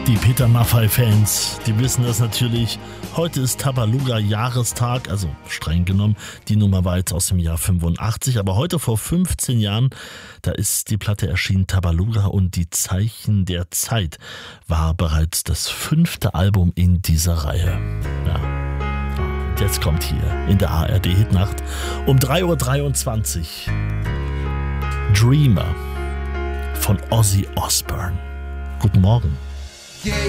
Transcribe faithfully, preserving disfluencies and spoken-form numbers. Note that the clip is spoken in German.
Die Peter Maffay-Fans, die wissen das natürlich. Heute ist Tabaluga-Jahrestag, also streng genommen, die Nummer war jetzt aus dem Jahr fünfundachtzig, aber heute vor fünfzehn Jahren, da ist die Platte erschienen, Tabaluga und die Zeichen der Zeit, war bereits das fünfte Album in dieser Reihe. Ja. Und jetzt kommt hier in der A R D-Hitnacht um drei Uhr dreiundzwanzig Dreamer von Ozzy Osbourne. Guten Morgen. Yeah.